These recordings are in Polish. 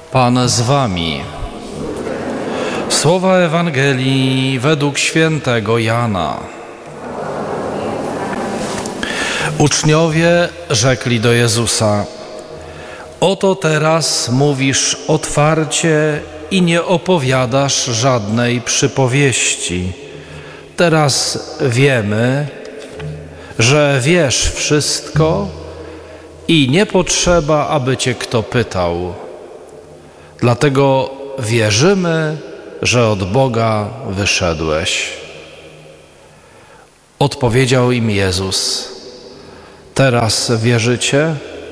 Pan z wami. Słowa Ewangelii według świętego Jana. Uczniowie rzekli do Jezusa: oto teraz mówisz otwarcie i nie opowiadasz żadnej przypowieści. Teraz wiemy, że wiesz wszystko i nie potrzeba, aby cię kto pytał. Dlatego wierzymy, że od Boga wyszedłeś. Odpowiedział im Jezus: teraz wierzycie?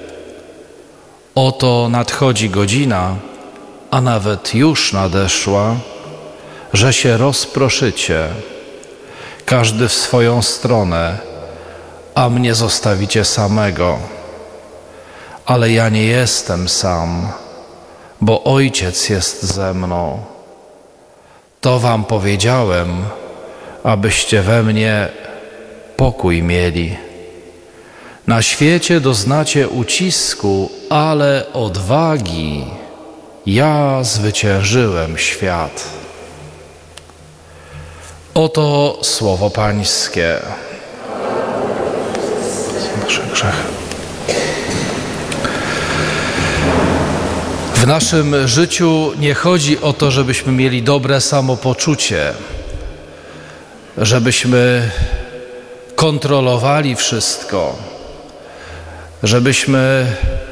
Oto nadchodzi godzina, a nawet już nadeszła, że się rozproszycie, każdy w swoją stronę, a mnie zostawicie samego. Ale ja nie jestem sam, bo Ojciec jest ze mną. To wam powiedziałem, abyście we mnie pokój mieli. Na świecie doznacie ucisku, ale odwagi. Ja zwyciężyłem świat. Oto słowo Pańskie. Nasze grzechy. W naszym życiu nie chodzi o to, żebyśmy mieli dobre samopoczucie, żebyśmy kontrolowali wszystko, żebyśmy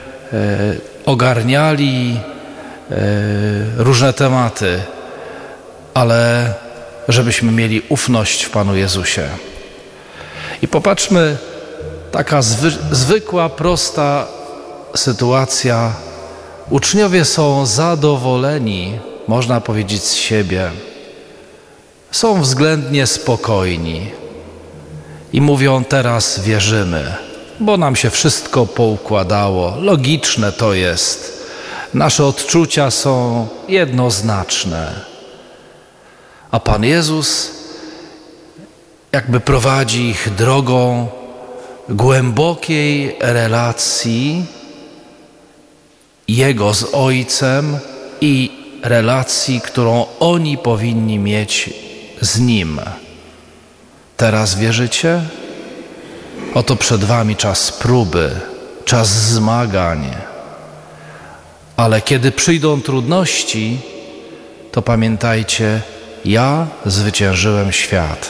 ogarniali różne tematy, ale żebyśmy mieli ufność w Panu Jezusie. I popatrzmy, taka zwykła, prosta sytuacja. Uczniowie są zadowoleni, można powiedzieć, z siebie. Są względnie spokojni i mówią: teraz wierzymy, bo nam się wszystko poukładało. Logiczne to jest. Nasze odczucia są jednoznaczne. A Pan Jezus jakby prowadzi ich drogą głębokiej relacji Jego z Ojcem i relacji, którą oni powinni mieć z Nim. Teraz wierzycie? Oto przed wami czas próby, czas zmagań. Ale kiedy przyjdą trudności, to pamiętajcie, ja zwyciężyłem świat.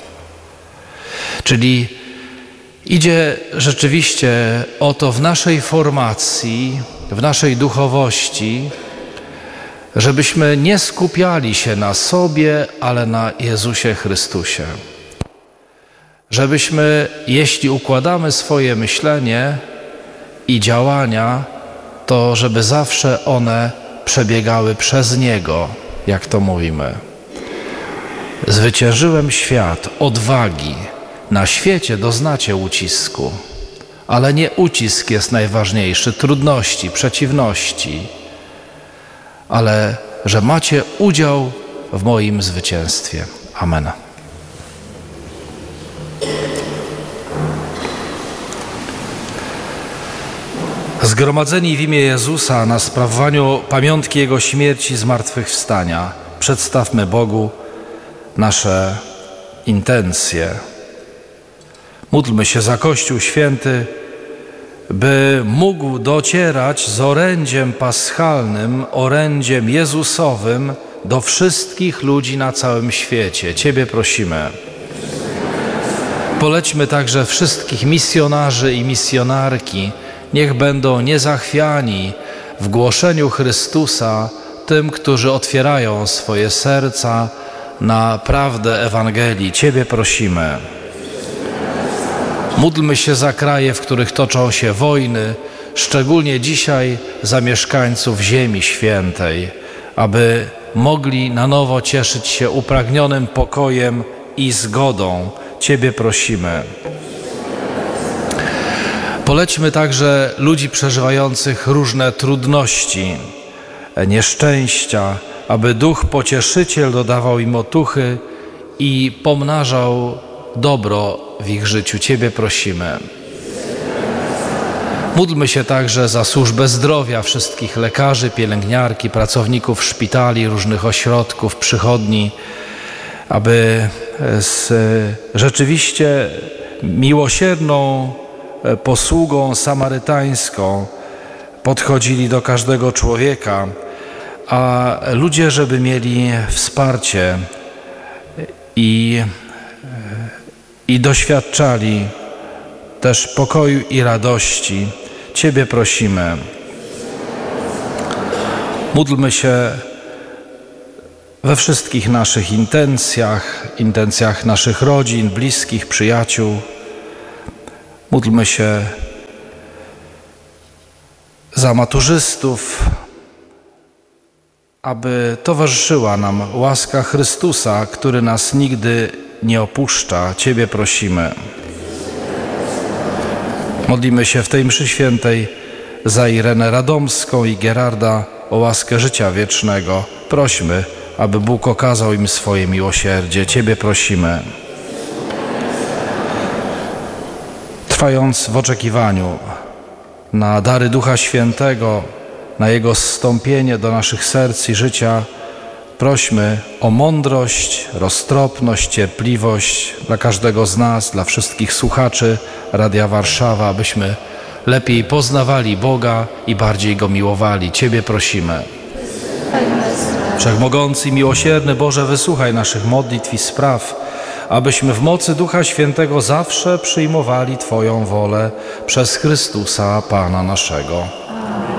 Czyli idzie rzeczywiście o to w naszej formacji, w naszej duchowości, żebyśmy nie skupiali się na sobie, ale na Jezusie Chrystusie. Żebyśmy, jeśli układamy swoje myślenie i działania, to żeby zawsze one przebiegały przez Niego, jak to mówimy. Zwyciężyłem świat, odwagi. Na świecie doznacie ucisku, ale nie ucisk jest najważniejszy, trudności, przeciwności, ale że macie udział w moim zwycięstwie. Amen. Zgromadzeni w imię Jezusa na sprawowaniu pamiątki Jego śmierci i zmartwychwstania, przedstawmy Bogu nasze intencje. Módlmy się za Kościół Święty, by mógł docierać z orędziem paschalnym, orędziem Jezusowym do wszystkich ludzi na całym świecie. Ciebie prosimy. Polećmy także wszystkich misjonarzy i misjonarki, niech będą niezachwiani w głoszeniu Chrystusa tym, którzy otwierają swoje serca na prawdę Ewangelii. Ciebie prosimy. Módlmy się za kraje, w których toczą się wojny, szczególnie dzisiaj za mieszkańców Ziemi Świętej, aby mogli na nowo cieszyć się upragnionym pokojem i zgodą. Ciebie prosimy. Polećmy także ludzi przeżywających różne trudności, nieszczęścia, aby Duch Pocieszyciel dodawał im otuchy i pomnażał dobro w ich życiu. Ciebie prosimy. Módlmy się także za służbę zdrowia wszystkich lekarzy, pielęgniarki, pracowników szpitali, różnych ośrodków, przychodni, aby z rzeczywiście miłosierną posługą samarytańską podchodzili do każdego człowieka, a ludzie, żeby mieli wsparcie i doświadczali też pokoju i radości. Ciebie prosimy. Módlmy się we wszystkich naszych intencjach naszych rodzin, bliskich, przyjaciół. Módlmy się za maturzystów, aby towarzyszyła nam łaska Chrystusa, który nas nigdy nie opuszcza. Ciebie prosimy. Modlimy się w tej mszy świętej za Irenę Radomską i Gerarda o łaskę życia wiecznego. Prośmy, aby Bóg okazał im swoje miłosierdzie. Ciebie prosimy. Trwając w oczekiwaniu na dary Ducha Świętego, na Jego zstąpienie do naszych serc i życia, prośmy o mądrość, roztropność, cierpliwość dla każdego z nas, dla wszystkich słuchaczy Radia Warszawa, abyśmy lepiej poznawali Boga i bardziej Go miłowali. Ciebie prosimy. Wszechmogący i miłosierny Boże, wysłuchaj naszych modlitw i spraw, abyśmy w mocy Ducha Świętego zawsze przyjmowali Twoją wolę przez Chrystusa, Pana naszego.